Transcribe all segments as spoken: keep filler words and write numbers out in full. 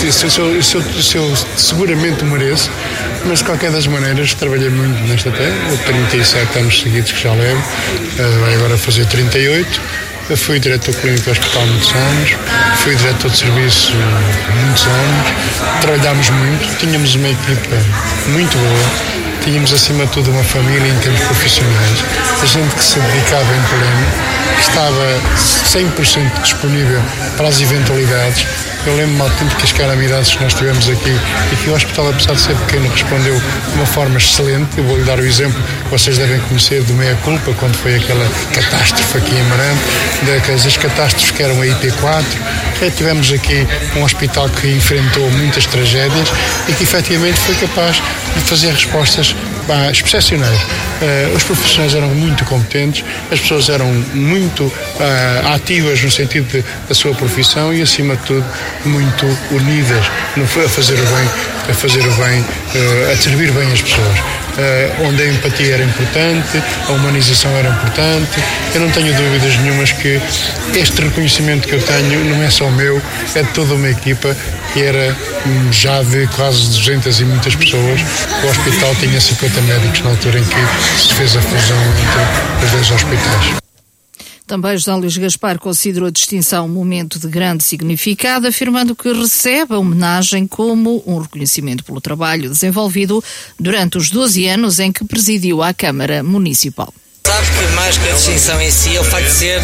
isso, isso, eu, isso, eu, isso eu seguramente mereço, mas de qualquer das maneiras trabalhei muito nesta terra. Eu trinta e sete anos seguidos que já levo, vai agora fazer trinta e oito. Eu fui diretor clínico do hospital muitos anos, fui diretor de serviço muitos anos, trabalhámos muito, tínhamos uma equipa muito boa, tínhamos acima de tudo uma família em termos profissionais, a gente que se dedicava em pleno, que estava cem por cento disponível para as eventualidades. Eu lembro-me ao tempo que as calamidades que nós tivemos aqui e que o hospital, apesar de ser pequeno, respondeu de uma forma excelente. Eu vou-lhe dar o exemplo que vocês devem conhecer do Meia Culpa, quando foi aquela catástrofe aqui em Amarante, daquelas catástrofes que eram a I P quatro. É, tivemos aqui um hospital que enfrentou muitas tragédias e que efetivamente foi capaz de fazer respostas bah, excepcionais. Uh, os profissionais eram muito competentes, as pessoas eram muito uh, ativas no sentido de, da sua profissão e, acima de tudo, muito unidas no, a fazer o bem, a fazer o bem, uh, a servir bem as pessoas. Uh, onde a empatia era importante, a humanização era importante. Eu não tenho dúvidas nenhumas que este reconhecimento que eu tenho não é só meu, é de toda uma equipa que era um, já de quase duzentas e muitas pessoas. O hospital tinha cinquenta médicos na altura em que se fez a fusão entre os dois hospitais. Também José Luís Gaspar considerou a distinção um momento de grande significado, afirmando que recebe a homenagem como um reconhecimento pelo trabalho desenvolvido durante os doze anos em que presidiu a Câmara Municipal. Sabe que mais que a distinção em si é o facto de ser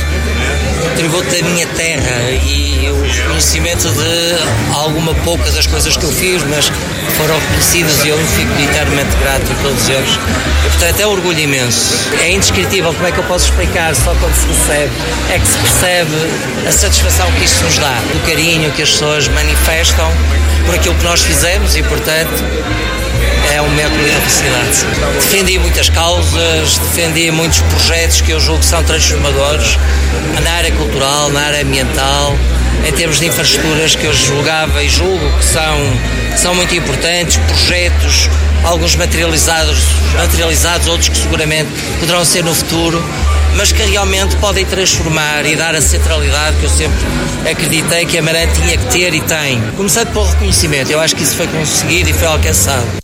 um tributo da minha terra e o reconhecimento de alguma pouca das coisas que eu fiz, mas foram reconhecidas e eu me fico eternamente grato a todos eles. E, portanto, é um orgulho imenso. É indescritível, como é que eu posso explicar, só quando se recebe, é que se percebe a satisfação que isto nos dá, o carinho que as pessoas manifestam por aquilo que nós fizemos e, portanto, é um momento de felicidade. Defendi muitas causas, defendi muitos projetos que eu julgo que são transformadores na área cultural, na área ambiental, em termos de infraestruturas que eu julgava e julgo que são, são muito importantes, projetos, alguns materializados, materializados, outros que seguramente poderão ser no futuro, mas que realmente podem transformar e dar a centralidade que eu sempre acreditei que a Amarante tinha que ter e tem. Começando pelo reconhecimento, eu acho que isso foi conseguido e foi alcançado.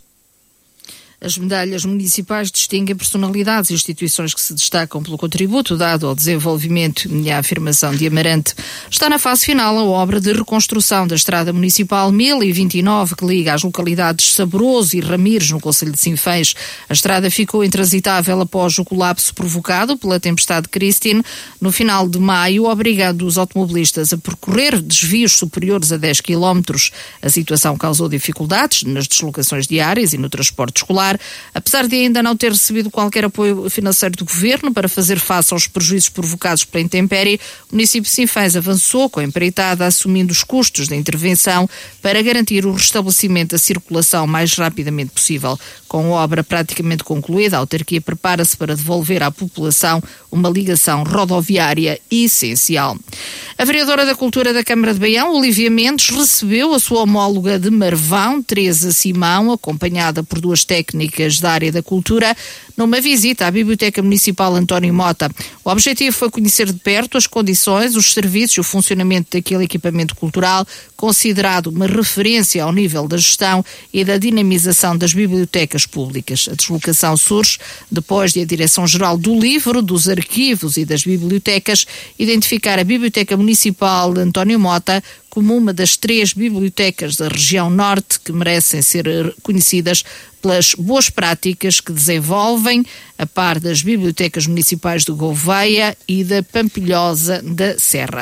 As medalhas municipais distinguem personalidades e instituições que se destacam pelo contributo dado ao desenvolvimento e à afirmação de Amarante. Está na fase final a obra de reconstrução da Estrada Municipal mil e vinte e nove, que liga as localidades Saboroso e Ramires, no concelho de Sinfãs. A estrada ficou intransitável após o colapso provocado pela tempestade Christine no final de maio, obrigando os automobilistas a percorrer desvios superiores a dez quilómetros. A situação causou dificuldades nas deslocações diárias e no transporte escolar. Apesar de ainda não ter recebido qualquer apoio financeiro do Governo para fazer face aos prejuízos provocados pela intempérie, o município de Sinfãs avançou com a empreitada, assumindo os custos da intervenção para garantir o restabelecimento da circulação o mais rapidamente possível. Com a obra praticamente concluída, a autarquia prepara-se para devolver à população uma ligação rodoviária essencial. A vereadora da Cultura da Câmara de Baião, Olívia Mendes, recebeu a sua homóloga de Marvão, Teresa Simão, acompanhada por duas técnicas da área da cultura, numa visita à Biblioteca Municipal António Mota. O objetivo foi conhecer de perto as condições, os serviços e o funcionamento daquele equipamento cultural, considerado uma referência ao nível da gestão e da dinamização das bibliotecas públicas. A deslocação surge depois de a Direção-Geral do Livro, dos Arquivos e das Bibliotecas identificar a Biblioteca Municipal António Mota como uma das três bibliotecas da região norte que merecem ser conhecidas pelas boas práticas que desenvolvem, a par das bibliotecas municipais de Gouveia e da Pampilhosa da Serra.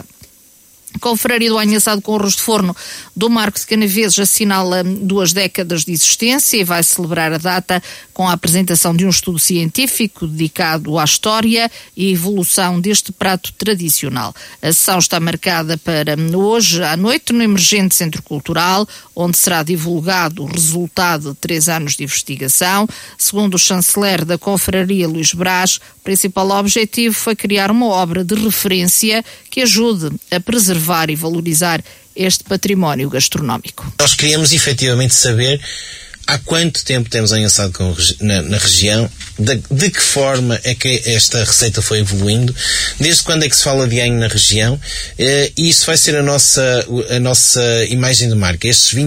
A Confraria do Anhaçado com Arroz de Forno do Marco de Canaveses assinala duas décadas de existência e vai celebrar a data com a apresentação de um estudo científico dedicado à história e evolução deste prato tradicional. A sessão está marcada para hoje à noite no Emergente Centro Cultural, onde será divulgado o resultado de três anos de investigação. Segundo o chanceler da Confraria, Luís Brás, o principal objetivo foi criar uma obra de referência que ajude a preservar e valorizar este património gastronómico. Nós queríamos efetivamente saber há quanto tempo temos anhaçado com, na, na região, de, de que forma é que esta receita foi evoluindo, desde quando é que se fala de anho na região, e isso vai ser a nossa, a nossa imagem de marca. Estes